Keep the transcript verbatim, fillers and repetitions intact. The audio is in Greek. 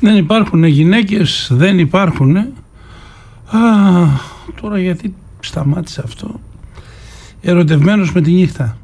Δεν υπάρχουν γυναίκες, δεν υπάρχουν. Α, τώρα γιατί σταμάτησε αυτό. Ερωτευμένος με τη νύχτα.